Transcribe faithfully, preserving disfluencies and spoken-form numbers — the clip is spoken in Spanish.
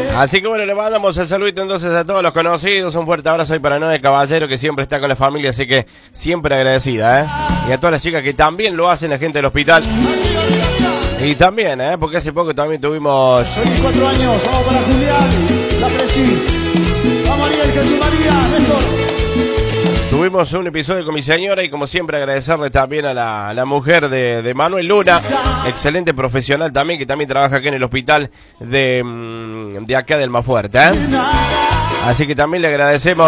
Así que bueno, le mandamos el saludito entonces a todos los conocidos. Un fuerte abrazo ahí para Noé Caballero, que siempre está con la familia, así que siempre agradecida, ¿eh? Y a todas las chicas que también lo hacen, la gente del hospital. Y también, ¿eh? Porque hace poco también tuvimos... veinticuatro años, vamos para Julián, la Presi. Vamos Ariel, Jesús María, Néstor. Tuvimos un episodio con mi señora y como siempre agradecerle también a la, a la mujer de, de Manuel Luna, excelente profesional también, que también trabaja aquí en el hospital de, de acá del Mafuerte, ¿eh? Así que también le agradecemos